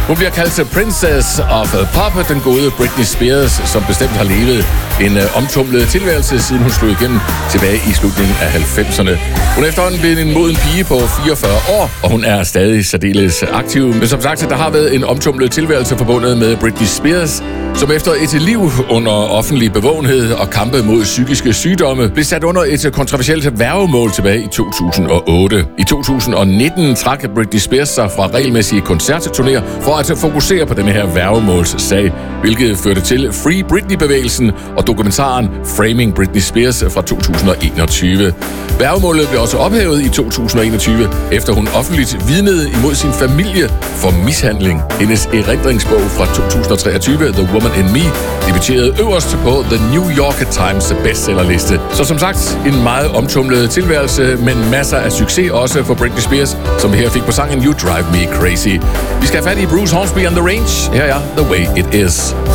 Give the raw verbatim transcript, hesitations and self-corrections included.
Hun bliver kaldt Princess of Pop, den gode Britney Spears, som bestemt har levet en uh, omtumlet tilværelse, siden hun slog igennem tilbage i slutningen af halvfemserne. Hun er efterhånden blevet en moden pige på fireogfyrre år, og hun er stadig særdeles aktiv. Men som sagt, der har været en omtumlet tilværelse forbundet med Britney Spears, som efter et liv under offentlig bevågenhed og kampe mod psykiske sygdomme, blev sat under et kontroversielt værgemål tilbage i to tusind og otte. I to tusind og nitten trak Britney Spears sig fra regelmæssige koncertturnéer for at fokusere på denne her værgemålssag, hvilket førte til Free Britney-bevægelsen og dokumentaren Framing Britney Spears fra to tusind og enogtyve. Værgemålet blev også ophævet i to tusind og enogtyve, efter hun offentligt vidnede imod sin familie for mishandling. Hendes erindringsbog fra to tusind og treogtyve, The Woman in Me, debuterede øverst på The New York Times bestsellerliste. Så som sagt, en meget omtumlet tilværelse, men masser af succes også for Britney Spears, som vi her fik på sangen You Drive Me Crazy. Vi skal have fat i Bruce Hornsby and the Range. Her er The Way It Is.